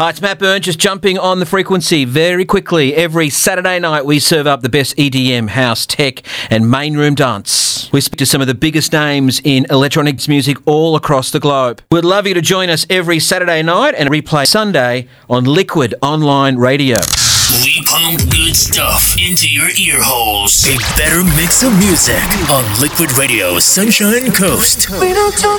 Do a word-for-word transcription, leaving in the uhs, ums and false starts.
Hi, it's Matt Byrne, just jumping on the frequency very quickly. Every Saturday night, we serve up the best E D M, house, tech, and main room dance. We speak to some of the biggest names in electronic music all across the globe. We'd love you to join us every Saturday night and replay Sunday on Liquid Online Radio. We pump good stuff into your ear holes. A better mix of music on Liquid Radio Sunshine Coast. We don't talk